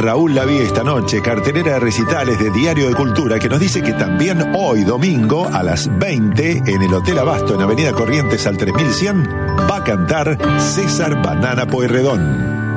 Raúl Lavie esta noche, cartelera de recitales de Diario de Cultura, que nos dice que también hoy, domingo, a las 20, en el Hotel Abasto, en Avenida Corrientes al 3100, va a cantar César Banana Pueyrredón.